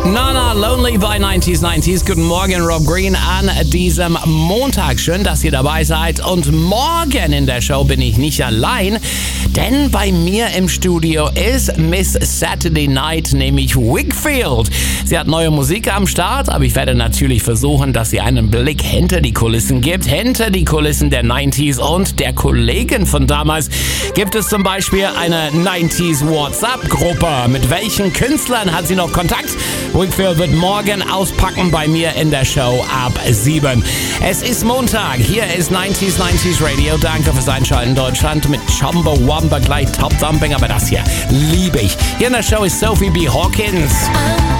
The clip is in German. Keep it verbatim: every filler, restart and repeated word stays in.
Nana Lonely bei neunzig neunzig. Guten Morgen, Rob Green an diesem Montag. Schön, dass ihr dabei seid. Und morgen in der Show bin ich nicht allein, denn bei mir im Studio ist Miss Saturday Night, nämlich Whigfield. Sie hat neue Musik am Start, aber ich werde natürlich versuchen, dass sie einen Blick hinter die Kulissen gibt. Hinter die Kulissen der neunziger und der Kollegen von damals. Gibt es zum Beispiel eine neunziger WhatsApp-Gruppe? Mit welchen Künstlern hat sie noch Kontakt? Whigfield wird morgen auspacken bei mir in der Show ab sieben. Es ist Montag, hier ist neunzig neunzig Radio. Danke fürs Einschalten, Deutschland, mit Chumbawamba gleich Top Thumping, aber das hier liebe ich. Hier in der Show ist Sophie B. Hawkins.